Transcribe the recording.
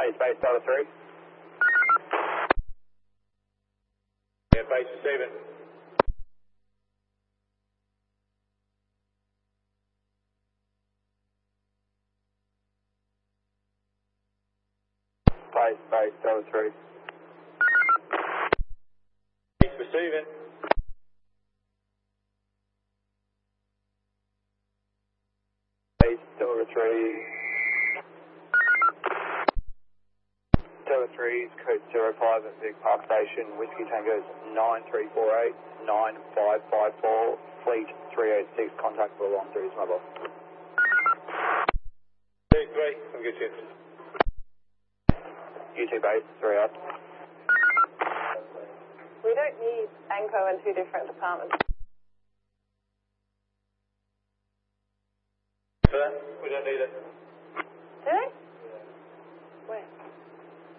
base Delta 3. Yeah, base receiving. Base Delta 3. Base receiving. Base Delta 3. Delta 3's code 05 at Vic Park Station, Whiskey Tango's 9348 9554, Fleet 386, contact for along through his mobile. Great, have a good shift. U2 base, 3 up. We don't need ANCO in two different departments. For that, we don't need it. Do they? Where?